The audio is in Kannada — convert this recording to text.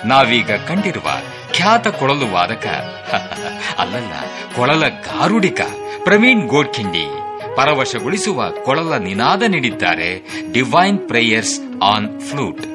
ನಾವೀಗ ಕಂಡಿರುವ ಖ್ಯಾತ ಕೊಳಲು ವಾದಕ ಅಲ್ಲಲ್ಲ, ಕೊಳಲ ಗಾರುಡಿಕ ಪ್ರವೀಣ್ ಗೋಡ್ಖಿಂಡಿ ಪರವಶಗೊಳಿಸುವ ಕೊಳಲ ನಿನಾದ ನೀಡಿದ್ದಾರೆ ಡಿವೈನ್ ಪ್ರೇಯರ್ಸ್ ಆನ್ ಫ್ಲೂಟ್.